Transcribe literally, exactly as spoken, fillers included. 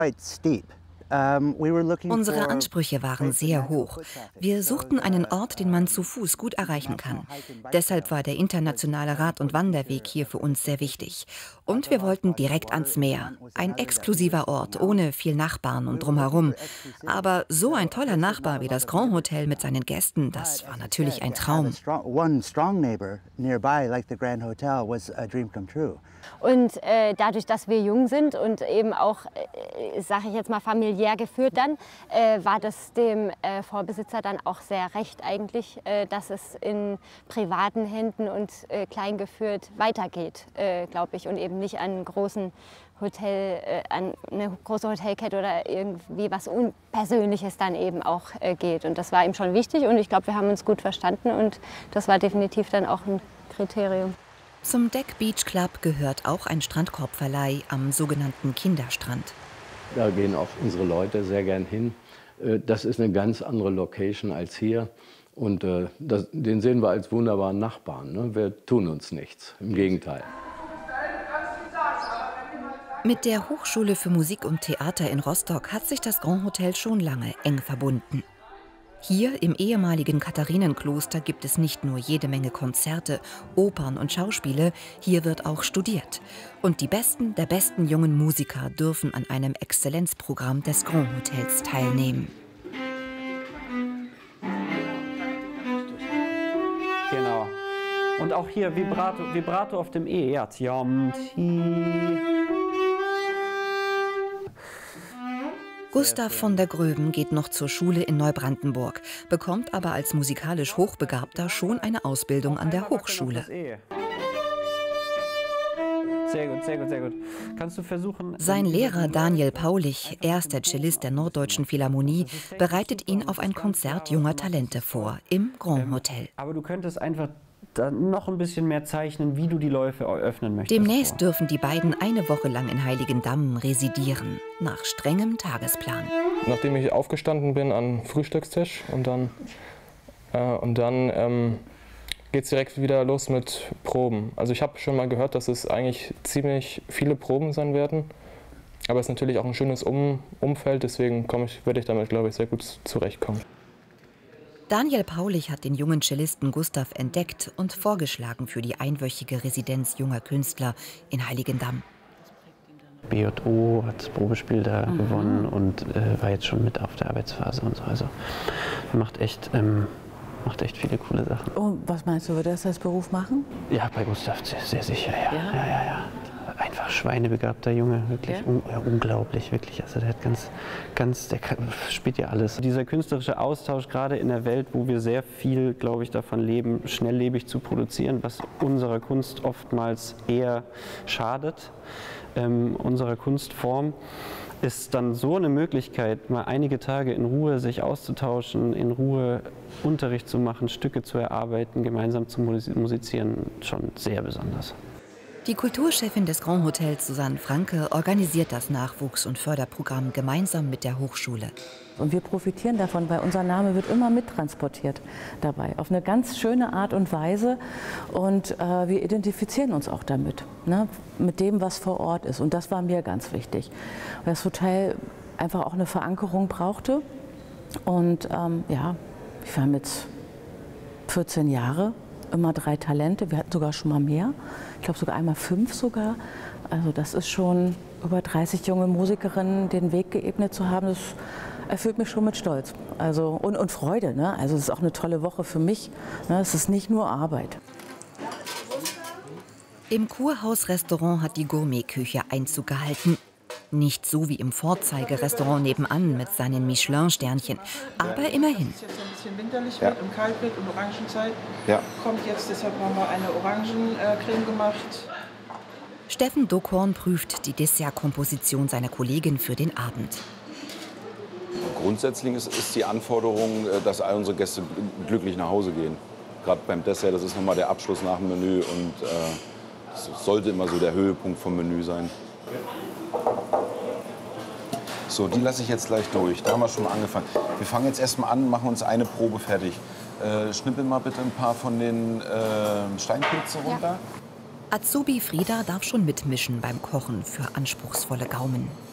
Unsere Ansprüche waren sehr hoch. Wir suchten einen Ort, den man zu Fuß gut erreichen kann. Deshalb war der internationale Rad- und Wanderweg hier für uns sehr wichtig. Und wir wollten direkt ans Meer. Ein exklusiver Ort, ohne viel Nachbarn und drumherum. Aber so ein toller Nachbar wie das Grand Hotel mit seinen Gästen, das war natürlich ein Traum. Und äh, dadurch, dass wir jung sind und eben auch, äh, sage ich jetzt mal, familiär geführt dann, äh, war das dem äh, Vorbesitzer dann auch sehr recht eigentlich, äh, dass es in privaten Händen und äh, klein geführt weitergeht, äh, glaube ich, und eben nicht an einen großen Hotel, äh, an eine große Hotelkette oder irgendwie was Unpersönliches dann eben auch äh, geht. Und das war ihm schon wichtig und ich glaube, wir haben uns gut verstanden und das war definitiv dann auch ein Kriterium. Zum Deck Beach Club gehört auch ein Strandkorbverleih am sogenannten Kinderstrand. Da gehen auch unsere Leute sehr gern hin. Das ist eine ganz andere Location als hier. Und das, den sehen wir als wunderbaren Nachbarn. Ne? Wir tun uns nichts, im Gegenteil. Mit der Hochschule für Musik und Theater in Rostock hat sich das Grand Hotel schon lange eng verbunden. Hier im ehemaligen Katharinenkloster gibt es nicht nur jede Menge Konzerte, Opern und Schauspiele, hier wird auch studiert. Und die Besten der besten jungen Musiker dürfen an einem Exzellenzprogramm des Grand Hotels teilnehmen. Genau. Und auch hier Vibrato, Vibrato auf dem E. Ja. Tiam, ti. Gustav von der Gröben geht noch zur Schule in Neubrandenburg, bekommt aber als musikalisch Hochbegabter schon eine Ausbildung an der Hochschule. Sehr gut, sehr gut, sehr gut. Kannst du versuchen... Sein Lehrer Daniel Paulich, erster Cellist der Norddeutschen Philharmonie, bereitet ihn auf ein Konzert junger Talente vor, im Grand Hotel. Aber du könntest einfach dann noch ein bisschen mehr zeichnen, wie du die Läufe öffnen möchtest. Demnächst vor. dürfen die beiden eine Woche lang in Heiligendamm residieren, nach strengem Tagesplan. Nachdem ich aufgestanden bin an Frühstückstisch und dann, äh, und dann ähm, geht es direkt wieder los mit Proben. Also ich habe schon mal gehört, dass es eigentlich ziemlich viele Proben sein werden, aber es ist natürlich auch ein schönes um Umfeld, deswegen ich, werde ich damit, glaube ich, sehr gut zurechtkommen. Daniel Paulich hat den jungen Cellisten Gustav entdeckt und vorgeschlagen für die einwöchige Residenz junger Künstler in Heiligendamm. B J O hat das Probespiel da mhm. gewonnen und äh, war jetzt schon mit auf der Arbeitsphase und so. Also macht echt, ähm, macht echt viele coole Sachen. Und was meinst du, wird er das als Beruf machen? Ja, bei Gustav sehr, sehr sicher, ja. Ja? Ja, ja, ja. Einfach schweinebegabter Junge, wirklich ja? un ja, unglaublich, wirklich. Also der hat ganz, ganz, der kann, spielt ja alles. Dieser künstlerische Austausch, gerade in der Welt, wo wir sehr viel, glaube ich, davon leben, schnelllebig zu produzieren, was unserer Kunst oftmals eher schadet, ähm, unserer Kunstform, ist dann so eine Möglichkeit, mal einige Tage in Ruhe sich auszutauschen, in Ruhe Unterricht zu machen, Stücke zu erarbeiten, gemeinsam zu musizieren, schon sehr besonders. Die Kulturchefin des Grand Hotels, Susanne Franke, organisiert das Nachwuchs- und Förderprogramm gemeinsam mit der Hochschule. Und wir profitieren davon, weil unser Name wird immer mittransportiert dabei, auf eine ganz schöne Art und Weise. Und äh, wir identifizieren uns auch damit, ne? Mit dem, was vor Ort ist. Und das war mir ganz wichtig, weil das Hotel einfach auch eine Verankerung brauchte. Und ähm, ja, wir haben jetzt vierzehn Jahre. Immer drei Talente, wir hatten sogar schon mal mehr, ich glaube sogar einmal fünf sogar. Also das ist schon über dreißig junge Musikerinnen den Weg geebnet zu haben, das erfüllt mich schon mit Stolz also, und, und Freude. Ne? Also es ist auch eine tolle Woche für mich, ne? Es ist nicht nur Arbeit. Im Kurhaus-Restaurant hat die Gourmetküche Einzug gehalten. Nicht so wie im Vorzeigerestaurant nebenan mit seinen Michelin-Sternchen, aber immerhin. Es ist jetzt ein bisschen winterlich ja. wird, im Kaltwind und Orangenzeit. Ja. Kommt jetzt, deshalb haben wir eine Orangencreme gemacht. Steffen Dockhorn prüft die Dessertkomposition seiner Kollegin für den Abend. Grundsätzlich ist, ist die Anforderung, dass all unsere Gäste glücklich nach Hause gehen. Gerade beim Dessert, das ist nochmal der Abschluss nach dem Menü und äh, das sollte immer so der Höhepunkt vom Menü sein. So, die lasse ich jetzt gleich durch. Da haben wir schon mal angefangen. Wir fangen jetzt erstmal an, machen uns eine Probe fertig. Äh, schnippel mal bitte ein paar von den äh, Steinpilzen runter. Ja. Azubi Frieda darf schon mitmischen beim Kochen für anspruchsvolle Gaumen.